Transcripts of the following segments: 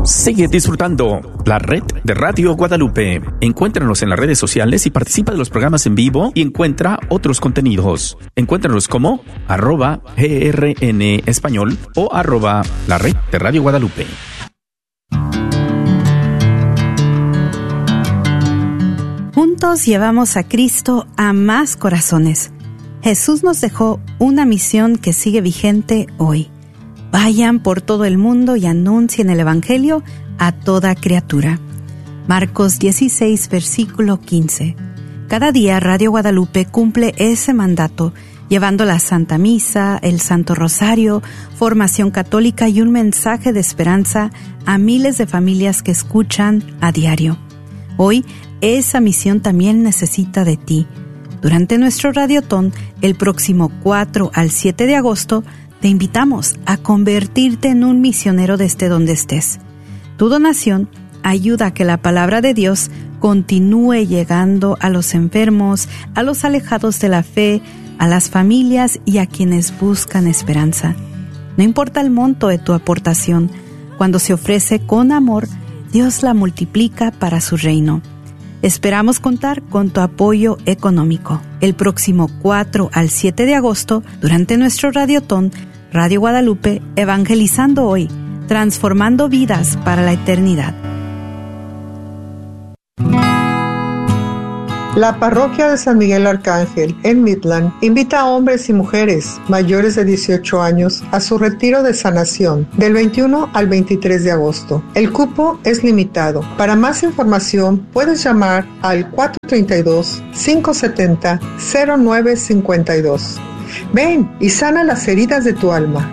Sigue disfrutando la red de Radio Guadalupe. Encuéntranos en las redes sociales y participa de los programas en vivo y encuentra otros contenidos. Encuéntranos como @GRN Español o @la red de Radio Guadalupe. Juntos llevamos a Cristo a más corazones. Jesús nos dejó una misión que sigue vigente hoy. Vayan por todo el mundo y anuncien el Evangelio a toda criatura. Marcos 16, versículo 15. Cada día Radio Guadalupe cumple ese mandato, llevando la Santa Misa, el Santo Rosario, formación católica y un mensaje de esperanza a miles de familias que escuchan a diario. Hoy, esa misión también necesita de ti. Durante nuestro Radiotón, el próximo 4 al 7 de agosto, te invitamos a convertirte en un misionero desde donde estés. Tu donación ayuda a que la palabra de Dios continúe llegando a los enfermos, a los alejados de la fe, a las familias y a quienes buscan esperanza. No importa el monto de tu aportación, cuando se ofrece con amor, Dios la multiplica para su reino. Esperamos contar con tu apoyo económico. El próximo 4 al 7 de agosto, durante nuestro Radiotón, Radio Guadalupe, evangelizando hoy, transformando vidas para la eternidad. La parroquia de San Miguel Arcángel en Midland invita a hombres y mujeres mayores de 18 años a su retiro de sanación del 21 al 23 de agosto. El cupo es limitado. Para más información puedes llamar al 432-570-0952. Ven y sana las heridas de tu alma.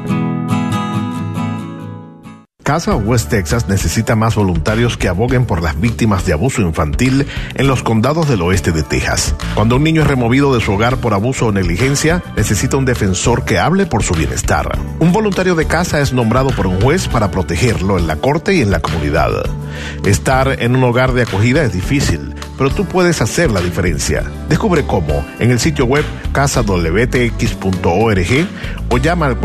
Casa West Texas necesita más voluntarios que aboguen por las víctimas de abuso infantil en los condados del oeste de Texas. Cuando un niño es removido de su hogar por abuso o negligencia, necesita un defensor que hable por su bienestar. Un voluntario de casa es nombrado por un juez para protegerlo en la corte y en la comunidad. Estar en un hogar de acogida es difícil, pero tú puedes hacer la diferencia. Descubre cómo en el sitio web casadwtx.org o llama al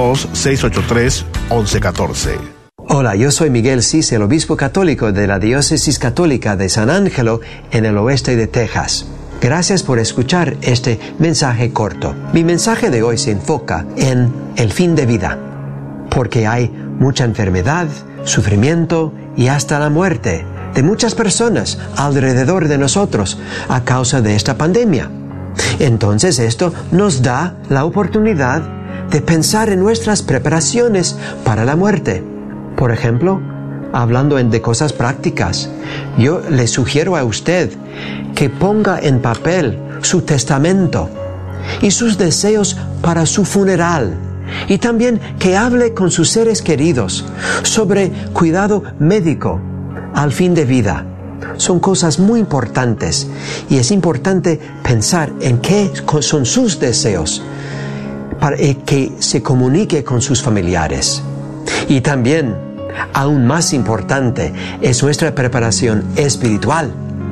432-683-1114. Hola, yo soy Miguel Cis, el obispo católico de la Diócesis Católica de San Ángelo en el oeste de Texas. Gracias por escuchar este mensaje corto. Mi mensaje de hoy se enfoca en el fin de vida, porque hay mucha enfermedad, sufrimiento y hasta la muerte de muchas personas alrededor de nosotros a causa de esta pandemia. Entonces esto nos da la oportunidad de pensar en nuestras preparaciones para la muerte. Por ejemplo, hablando de cosas prácticas, yo le sugiero a usted que ponga en papel su testamento y sus deseos para su funeral, y también que hable con sus seres queridos sobre cuidado médico al fin de vida. Son cosas muy importantes y es importante pensar en qué son sus deseos para que se comunique con sus familiares. Y también, aún más importante, es nuestra preparación espiritual.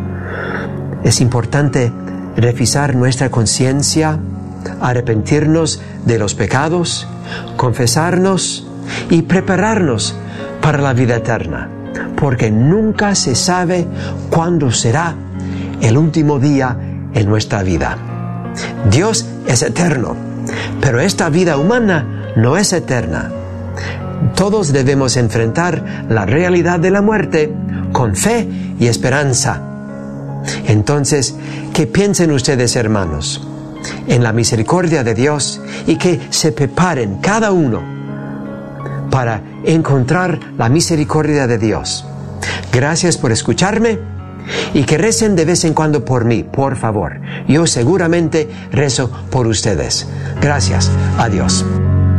Es importante revisar nuestra conciencia, arrepentirnos de los pecados, confesarnos y prepararnos para la vida eterna, porque nunca se sabe cuándo será el último día en nuestra vida. Dios es eterno, pero esta vida humana no es eterna. Todos debemos enfrentar la realidad de la muerte con fe y esperanza. Entonces, que piensen ustedes, hermanos, en la misericordia de Dios y que se preparen cada uno para encontrar la misericordia de Dios. Gracias por escucharme y que recen de vez en cuando por mí, por favor. Yo seguramente rezo por ustedes. Gracias. Adiós.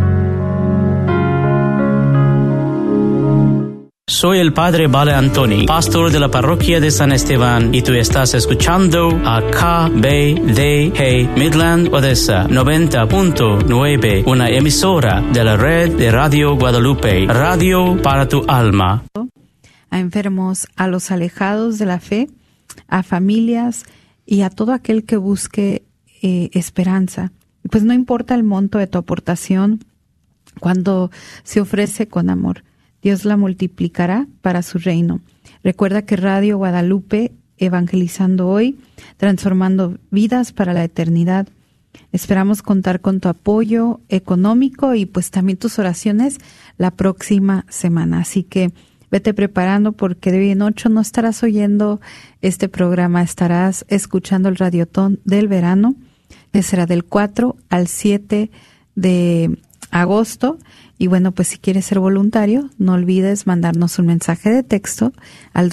Soy el Padre Vale Antoni, pastor de la parroquia de San Esteban, y tú estás escuchando a KBDG Midland, Odessa 90.9, una emisora de la red de Radio Guadalupe, radio para tu alma. A enfermos, a los alejados de la fe, a familias y a todo aquel que busque esperanza. Pues no importa el monto de tu aportación cuando se ofrece con amor. Dios la multiplicará para su reino. Recuerda que Radio Guadalupe, evangelizando hoy, transformando vidas para la eternidad. Esperamos contar con tu apoyo económico y pues también tus oraciones la próxima semana. Así que vete preparando, porque de hoy en 8 no estarás oyendo este programa, estarás escuchando el Radiotón del verano, que será del 4 al 7 de agosto. Y bueno, pues si quieres ser voluntario, no olvides mandarnos un mensaje de texto al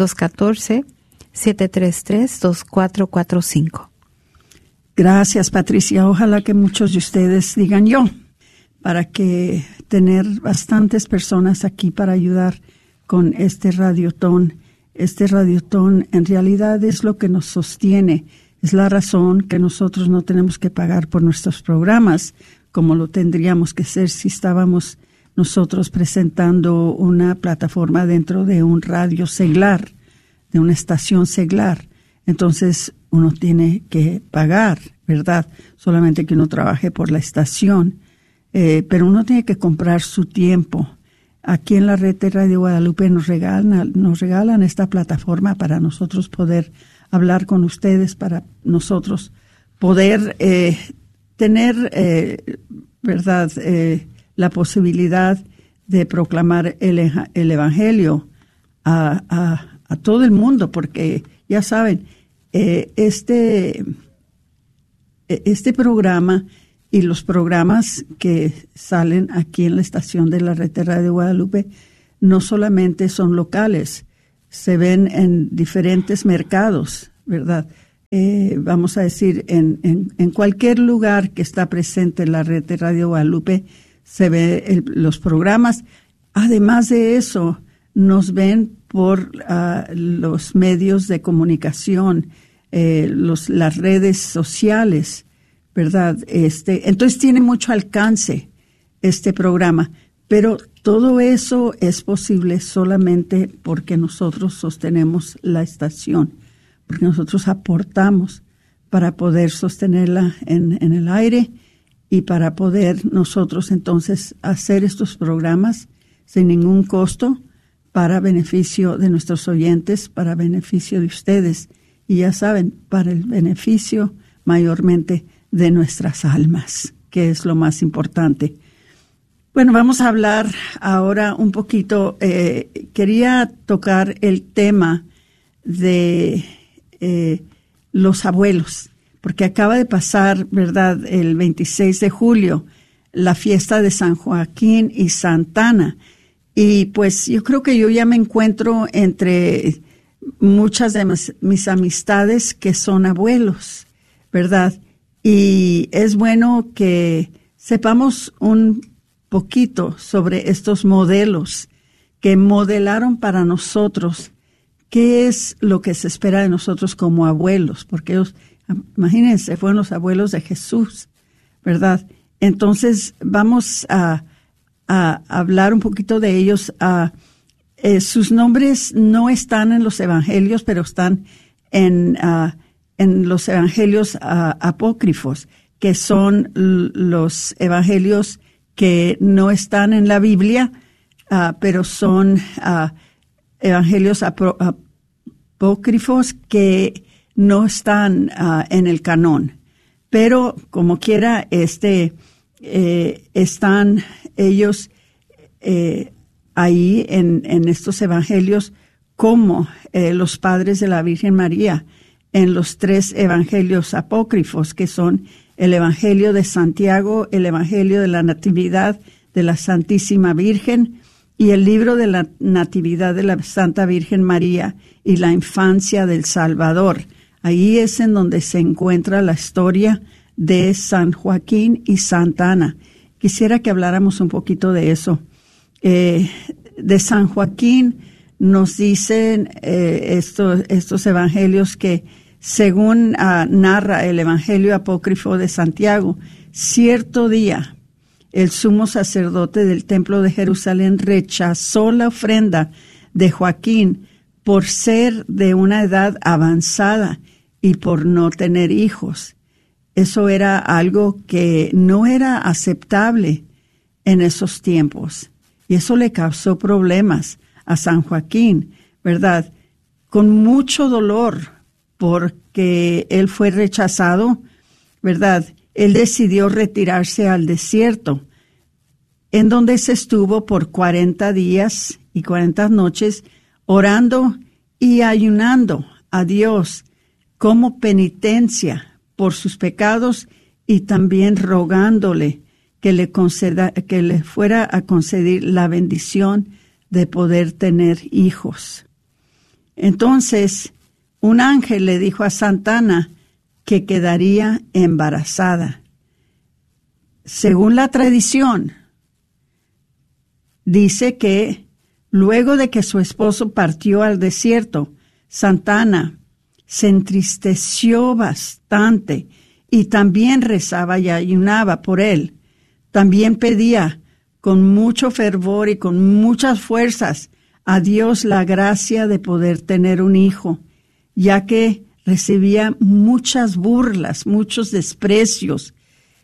214-733-2445. Gracias, Patricia. Ojalá que muchos de ustedes digan yo, para que tener bastantes personas aquí para ayudar con este radiotón. Este radiotón en realidad es lo que nos sostiene, es la razón que nosotros no tenemos que pagar por nuestros programas, como lo tendríamos que hacer si estábamos nosotros presentando una plataforma dentro de un radio seglar, de una estación seglar. Entonces uno tiene que pagar, ¿verdad? Solamente que uno trabaje por la estación, pero uno tiene que comprar su tiempo. Aquí en la red de Radio Guadalupe nos regalan esta plataforma para nosotros poder hablar con ustedes, para nosotros poder tener, ¿verdad?, la posibilidad de proclamar el Evangelio a todo el mundo, porque ya saben, este programa y los programas que salen aquí en la estación de la red de Radio Guadalupe no solamente son locales, se ven en diferentes mercados, ¿verdad? Vamos a decir, en cualquier lugar que está presente en la red de Radio Guadalupe se ve los programas. Además de eso, nos ven por los medios de comunicación, las redes sociales, ¿verdad? Entonces tiene mucho alcance este programa, pero todo eso es posible solamente porque nosotros sostenemos la estación, porque nosotros aportamos para poder sostenerla en el aire y para poder nosotros entonces hacer estos programas sin ningún costo para beneficio de nuestros oyentes, para beneficio de ustedes y ya saben, para el beneficio mayormente de nuestras almas, que es lo más importante. Bueno, vamos a hablar ahora un poquito. Quería tocar el tema de los abuelos, porque acaba de pasar, ¿verdad?, el 26 de julio, la fiesta de San Joaquín y Santa Ana. Y pues yo creo que yo ya me encuentro entre muchas de mis amistades que son abuelos, ¿verdad? Y es bueno que sepamos un poquito sobre estos modelos que modelaron para nosotros qué es lo que se espera de nosotros como abuelos, porque ellos, imagínense, fueron los abuelos de Jesús, ¿verdad? Entonces vamos a hablar un poquito de ellos. Sus nombres no están en los evangelios, pero están en los evangelios apócrifos, que son los evangelios que no están en la Biblia, pero son evangelios apócrifos que no están en el canon. Pero como quiera, están ellos ahí en estos evangelios como los padres de la Virgen María, en los 3 evangelios apócrifos, que son el Evangelio de Santiago, el Evangelio de la Natividad de la Santísima Virgen y el libro de la Natividad de la Santa Virgen María y la infancia del Salvador. Ahí es en donde se encuentra la historia de San Joaquín y Santa Ana. Quisiera que habláramos un poquito de eso. De San Joaquín nos dicen estos evangelios que, según narra el Evangelio apócrifo de Santiago, cierto día el sumo sacerdote del templo de Jerusalén rechazó la ofrenda de Joaquín por ser de una edad avanzada y por no tener hijos. Eso era algo que no era aceptable en esos tiempos. Y eso le causó problemas a San Joaquín, ¿verdad? Con mucho dolor, porque él fue rechazado, ¿verdad? Él decidió retirarse al desierto, en donde se estuvo por 40 días y 40 noches orando y ayunando a Dios como penitencia por sus pecados y también rogándole que le fuera a conceder la bendición de poder tener hijos. Entonces, un ángel le dijo a Santa Ana que quedaría embarazada. Según la tradición, dice que luego de que su esposo partió al desierto, Santa Ana se entristeció bastante y también rezaba y ayunaba por él. También pedía con mucho fervor y con muchas fuerzas a Dios la gracia de poder tener un hijo, ya que recibía muchas burlas, muchos desprecios,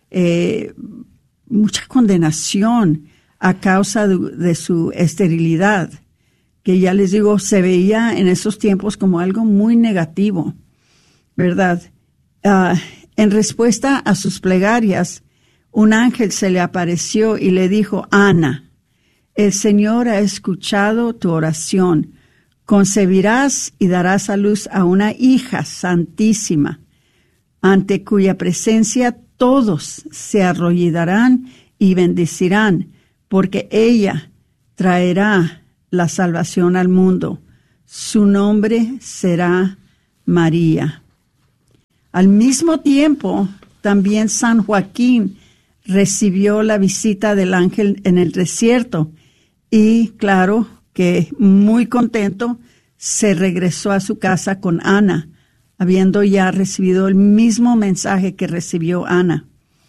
mucha condenación a causa de su esterilidad, que ya les digo, se veía en esos tiempos como algo muy negativo, ¿verdad? En respuesta a sus plegarias, un ángel se le apareció y le dijo: Ana, el Señor ha escuchado tu oración. Concebirás y darás a luz a una hija santísima, ante cuya presencia todos se arrodillarán y bendecirán, porque ella traerá la salvación al mundo. Su nombre será María. Al mismo tiempo, también San Joaquín recibió la visita del ángel en el desierto y, claro, que muy contento, se regresó a su casa con Ana, habiendo ya recibido el mismo mensaje que recibió Ana.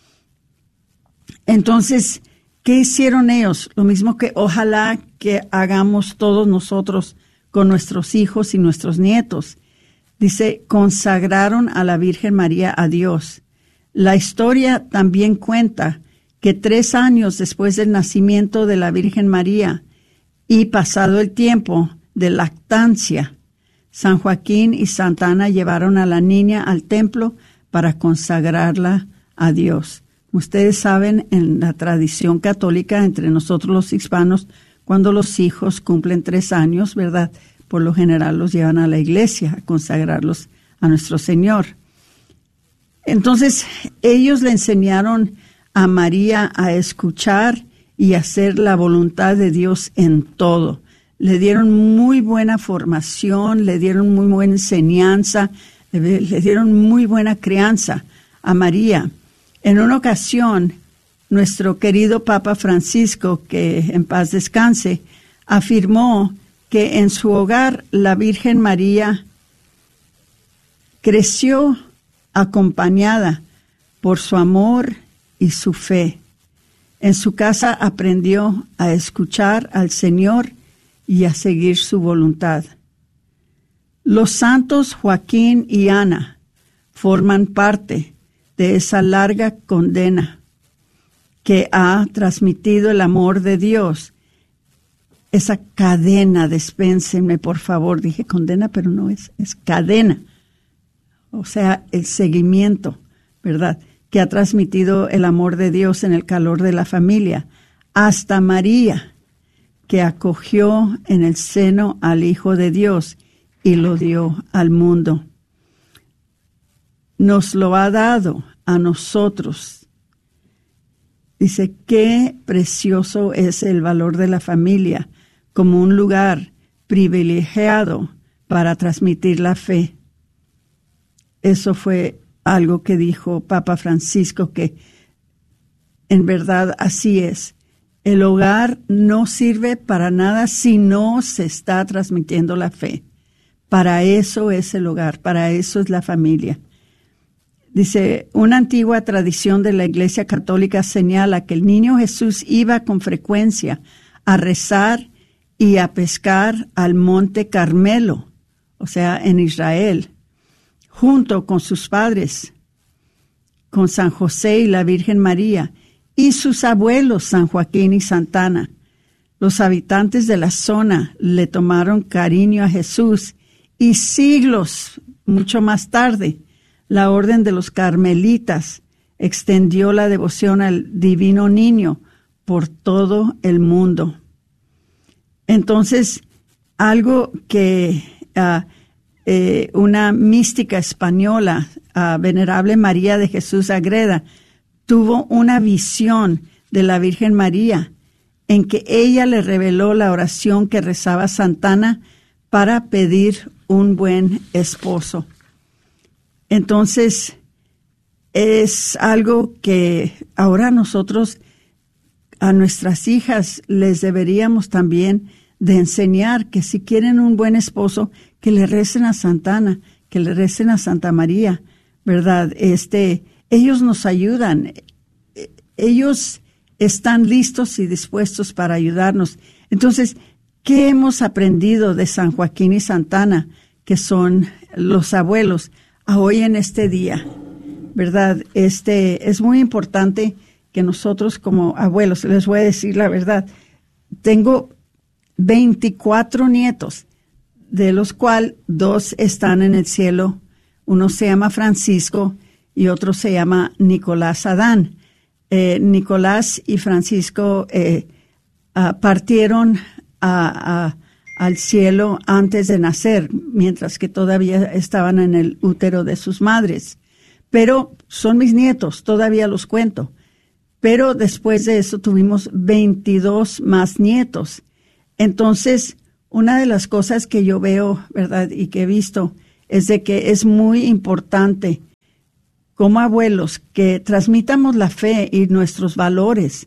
Entonces, ¿qué hicieron ellos? Lo mismo que ojalá que hagamos todos nosotros con nuestros hijos y nuestros nietos. Dice, consagraron a la Virgen María a Dios. La historia también cuenta que 3 años después del nacimiento de la Virgen María y pasado el tiempo de lactancia, San Joaquín y Santa Ana llevaron a la niña al templo para consagrarla a Dios. Ustedes saben, en la tradición católica entre nosotros los hispanos, cuando los hijos cumplen 3 años, ¿verdad? Por lo general los llevan a la iglesia a consagrarlos a nuestro Señor. Entonces, ellos le enseñaron a María a escuchar y hacer la voluntad de Dios en todo. Le dieron muy buena formación, le dieron muy buena enseñanza, le dieron muy buena crianza a María. En una ocasión, nuestro querido Papa Francisco, que en paz descanse, afirmó que en su hogar la Virgen María creció acompañada por su amor y su fe. En su casa aprendió a escuchar al Señor y a seguir su voluntad. Los santos Joaquín y Ana forman parte de esa larga condena que ha transmitido el amor de Dios. Esa cadena, dispénsenme por favor, dije condena, pero no es cadena. O sea, el seguimiento, ¿verdad?, que ha transmitido el amor de Dios en el calor de la familia, hasta María, que acogió en el seno al Hijo de Dios y lo dio al mundo. Nos lo ha dado a nosotros. Dice, qué precioso es el valor de la familia como un lugar privilegiado para transmitir la fe. Eso fue algo que dijo Papa Francisco, que en verdad así es. El hogar no sirve para nada si no se está transmitiendo la fe. Para eso es el hogar, para eso es la familia. Dice, una antigua tradición de la Iglesia Católica señala que el niño Jesús iba con frecuencia a rezar y a pescar al Monte Carmelo, o sea, en Israel, junto con sus padres, con San José y la Virgen María, y sus abuelos, San Joaquín y Santa Ana. Los habitantes de la zona le tomaron cariño a Jesús y siglos, mucho más tarde, la Orden de los Carmelitas extendió la devoción al Divino Niño por todo el mundo. Entonces, algo que una mística española, Venerable María de Jesús Agreda, tuvo una visión de la Virgen María en que ella le reveló la oración que rezaba Santana para pedir un buen esposo. Entonces, es algo que ahora nosotros a nuestras hijas les deberíamos también de enseñar, que si quieren un buen esposo, que le recen a Santana, que le recen a Santa María, ¿verdad? Ellos nos ayudan, ellos están listos y dispuestos para ayudarnos. Entonces, ¿qué hemos aprendido de San Joaquín y Santana, que son los abuelos, a hoy en este día? ¿Verdad? Es muy importante que nosotros como abuelos, les voy a decir la verdad, tengo 24 nietos, de los cuales 2 están en el cielo. Uno se llama Francisco y otro se llama Nicolás Adán. Nicolás y Francisco partieron al cielo antes de nacer, mientras que todavía estaban en el útero de sus madres. Pero son mis nietos, todavía los cuento. Pero después de eso tuvimos 22 más nietos. Entonces, una de las cosas que yo veo, ¿verdad?, y que he visto, es de que es muy importante como abuelos que transmitamos la fe y nuestros valores.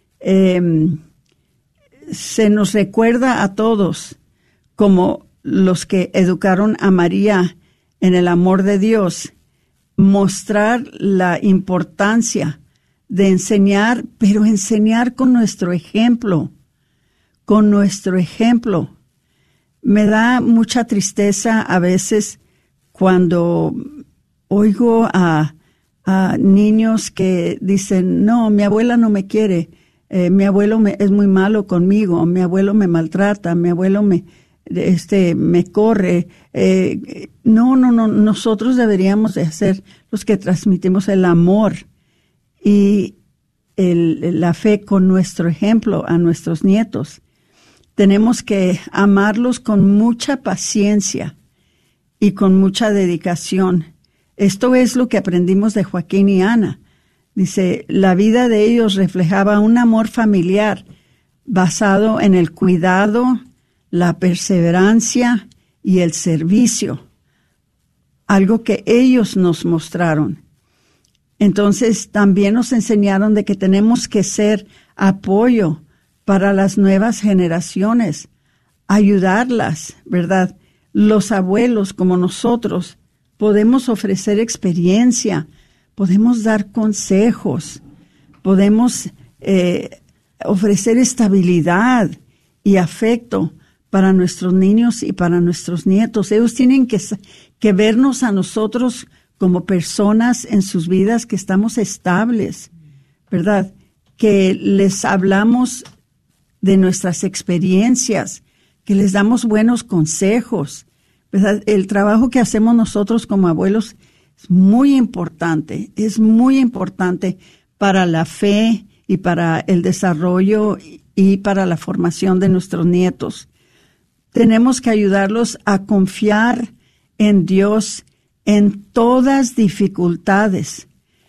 Se nos recuerda a todos, como los que educaron a María en el amor de Dios, mostrar la importancia de enseñar, pero enseñar con nuestro ejemplo, Me da mucha tristeza a veces cuando oigo a niños que dicen, no, mi abuela no me quiere, mi abuelo es muy malo conmigo, mi abuelo me maltrata, mi abuelo me corre. No, nosotros deberíamos de ser los que transmitimos el amor y la fe con nuestro ejemplo a nuestros nietos. Tenemos que amarlos con mucha paciencia y con mucha dedicación. Esto es lo que aprendimos de Joaquín y Ana. Dice, la vida de ellos reflejaba un amor familiar basado en el cuidado, la perseverancia y el servicio, algo que ellos nos mostraron. Entonces, también nos enseñaron de que tenemos que ser apoyo para las nuevas generaciones, ayudarlas, ¿verdad? Los abuelos como nosotros podemos ofrecer experiencia, podemos dar consejos, podemos ofrecer estabilidad y afecto para nuestros niños y para nuestros nietos. Ellos tienen que vernos a nosotros como personas en sus vidas que estamos estables, ¿verdad? Que les hablamos de nuestras experiencias, que les damos buenos consejos, ¿verdad? El trabajo que hacemos nosotros como abuelos es muy importante para la fe y para el desarrollo y para la formación de nuestros nietos. Tenemos que ayudarlos a confiar en Dios en todas dificultades.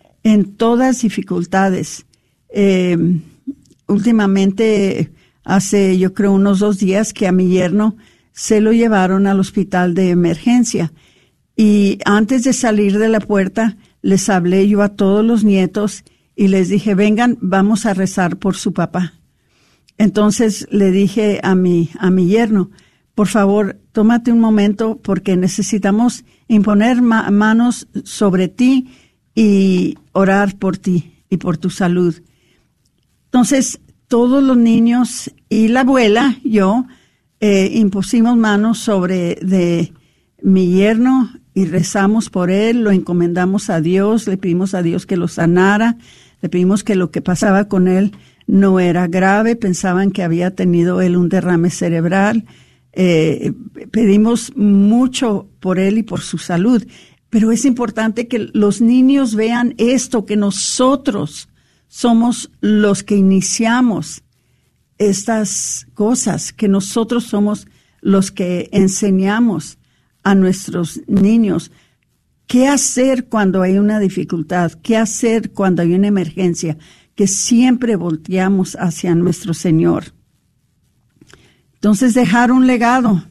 Últimamente, hace yo creo unos 2 días que a mi yerno se lo llevaron al hospital de emergencia. Y antes de salir de la puerta, les hablé yo a todos los nietos y les dije, vengan, vamos a rezar por su papá. Entonces le dije a mi yerno, por favor, tómate un momento porque necesitamos imponer manos sobre ti y orar por ti y por tu salud. Entonces, todos los niños y la abuela, yo, impusimos manos sobre de mi yerno y rezamos por él, lo encomendamos a Dios, le pedimos a Dios que lo sanara, le pedimos que lo que pasaba con él no era grave, pensaban que había tenido él un derrame cerebral. Pedimos mucho por él y por su salud, pero es importante que los niños vean esto, que nosotros somos los que iniciamos estas cosas, que nosotros somos los que enseñamos a nuestros niños qué hacer cuando hay una dificultad, qué hacer cuando hay una emergencia, que siempre volteamos hacia nuestro Señor. Entonces, dejar un legado.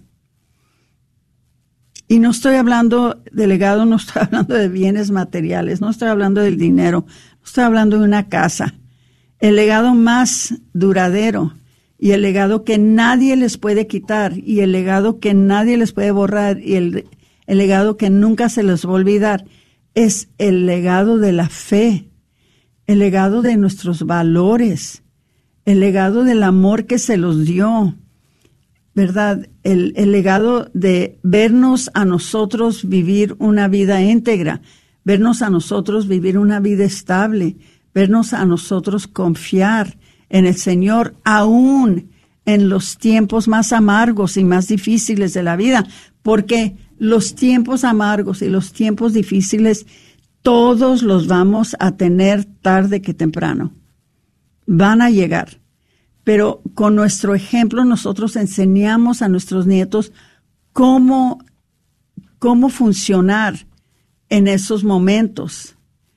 Y no estoy hablando de legado, no estoy hablando de bienes materiales, no estoy hablando del dinero, no estoy hablando de una casa. El legado más duradero y el legado que nadie les puede quitar y el legado que nadie les puede borrar y el legado que nunca se les va a olvidar es el legado de la fe, el legado de nuestros valores, el legado del amor que se los dio, ¿verdad? El legado de vernos a nosotros vivir una vida íntegra, vernos a nosotros vivir una vida estable, vernos a nosotros confiar en el Señor, aún en los tiempos más amargos y más difíciles de la vida, porque los tiempos amargos y los tiempos difíciles todos los vamos a tener tarde que temprano. Van a llegar. Pero con nuestro ejemplo nosotros enseñamos a nuestros nietos cómo funcionar en esos momentos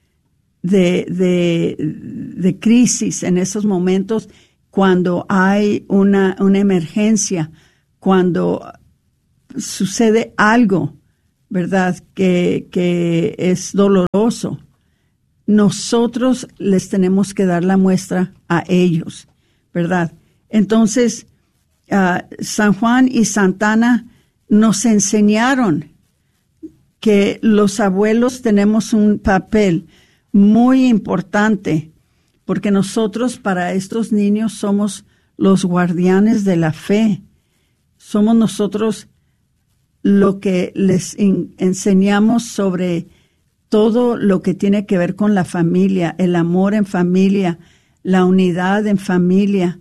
de crisis, en esos momentos cuando hay una emergencia, cuando sucede algo, ¿verdad?, que es doloroso. Nosotros les tenemos que dar la muestra a ellos, ¿verdad? Entonces, San Juan y Santa Ana nos enseñaron que los abuelos tenemos un papel muy importante, porque nosotros para estos niños somos los guardianes de la fe. Somos nosotros lo que les enseñamos sobre todo lo que tiene que ver con la familia, el amor en familia, la unidad en familia,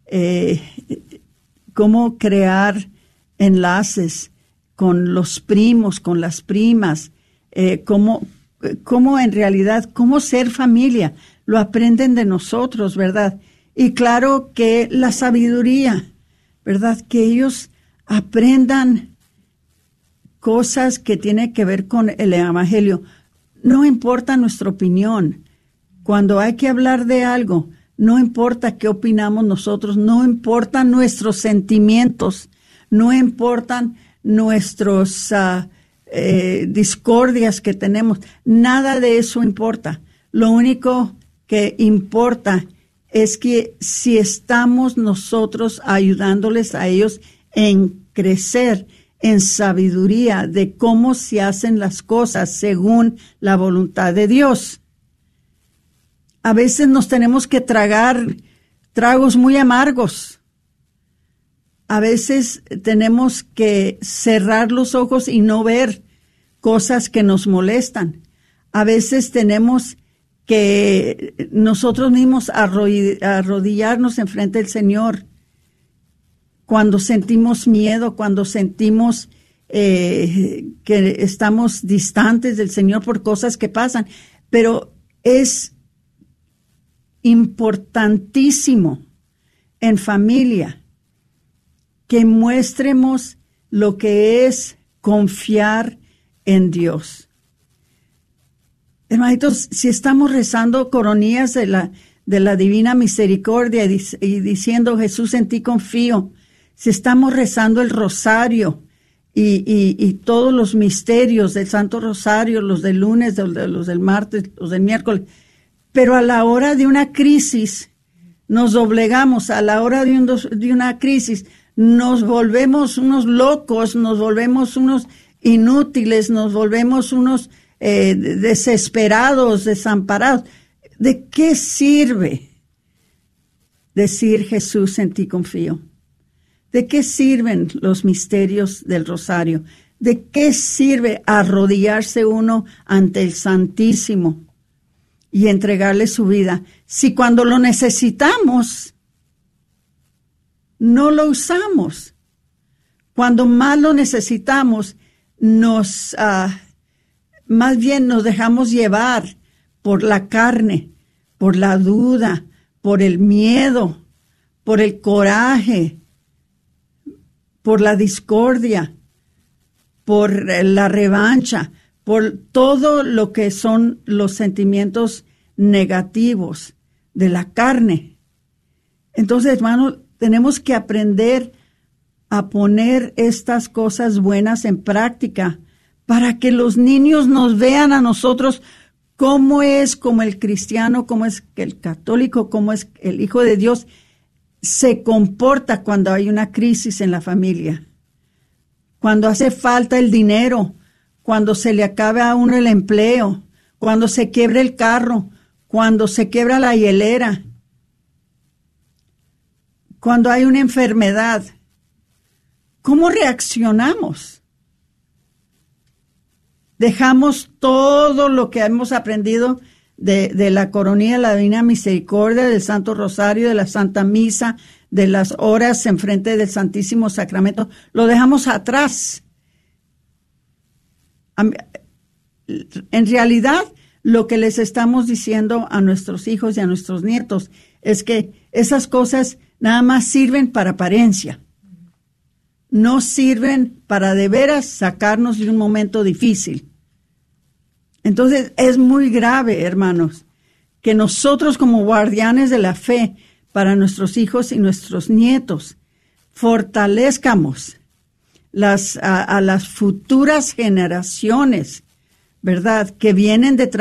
cómo crear enlaces con los primos, con las primas, cómo en realidad, cómo ser familia. Lo aprenden de nosotros, ¿verdad? Y claro que la sabiduría, ¿verdad? Que ellos aprendan cosas que tienen que ver con el Evangelio. No importa nuestra opinión. Cuando hay que hablar de algo, no importa qué opinamos nosotros, no importan nuestros sentimientos, no importan nuestros discordias que tenemos. Nada de eso importa. Lo único que importa es que si estamos nosotros ayudándoles a ellos en crecer en sabiduría de cómo se hacen las cosas según la voluntad de Dios. A veces nos tenemos que tragar tragos muy amargos. A veces tenemos que cerrar los ojos y no ver cosas que nos molestan. A veces tenemos que nosotros mismos arrodillarnos enfrente del Señor cuando sentimos miedo, cuando sentimos que estamos distantes del Señor por cosas que pasan. Pero es importantísimo en familia que muestremos lo que es confiar en Dios. Hermanitos, si estamos rezando coronías de la Divina Misericordia y diciendo Jesús, en ti confío, si estamos rezando el rosario y todos los misterios del Santo Rosario, los del lunes, los del martes, los del miércoles, pero a la hora de una crisis nos doblegamos, a la hora de una crisis nos volvemos unos locos, nos volvemos unos inútiles, nos volvemos unos desesperados, desamparados. ¿De qué sirve decir Jesús, en ti confío? ¿De qué sirven los misterios del rosario? ¿De qué sirve arrodillarse uno ante el Santísimo y entregarle su vida, si cuando lo necesitamos no lo usamos? Cuando más lo necesitamos, más bien nos dejamos llevar por la carne, por la duda, por el miedo, por el coraje, por la discordia, por la revancha, por todo lo que son los sentimientos negativos de la carne. Entonces, hermanos, tenemos que aprender a poner estas cosas buenas en práctica para que los niños nos vean a nosotros cómo es como el cristiano, cómo es el católico, cómo es el Hijo de Dios se comporta cuando hay una crisis en la familia, cuando hace falta el dinero, cuando se le acaba a uno el empleo, cuando se quiebra el carro, cuando se quiebra la hielera, cuando hay una enfermedad. ¿Cómo reaccionamos? Dejamos todo lo que hemos aprendido de la coronilla de la Divina Misericordia, del Santo Rosario, de la Santa Misa, de las horas en frente del Santísimo Sacramento, lo dejamos atrás. En realidad, lo que les estamos diciendo a nuestros hijos y a nuestros nietos es que esas cosas nada más sirven para apariencia. No sirven para de veras sacarnos de un momento difícil. Entonces es muy grave, hermanos, que nosotros como guardianes de la fe para nuestros hijos y nuestros nietos fortalezcamos a las futuras generaciones, ¿verdad?, que vienen detrás